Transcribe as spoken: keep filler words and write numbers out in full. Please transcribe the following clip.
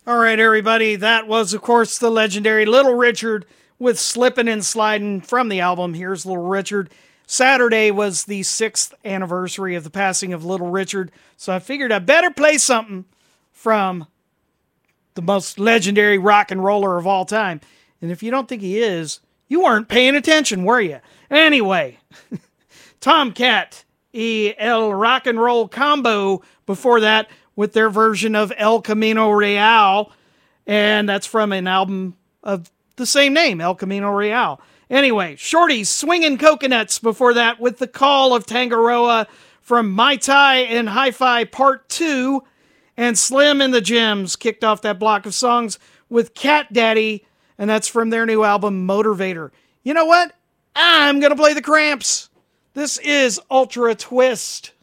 All right, everybody. That was, of course, the legendary Little Richard with Slippin' and Slidin' from the album Here's Little Richard. Saturday was the sixth anniversary of the passing of Little Richard, so I figured I better play something from the most legendary rock and roller of all time. And if you don't think he is, you weren't paying attention, were you? Anyway, Tomcat y El Rock and Roll Combo before that with their version of El Camino Real, and that's from an album of the same name, El Camino Real. Anyway, Shorty's Swingin' Coconuts before that with The Call of Tangaroa from Mai Tai and Hi-Fi Part two, and Slim and the Gems kicked off that block of songs with Cat Daddy, and that's from their new album Motivator. You know what? I'm going to play the Cramps. This is Ultra Twist.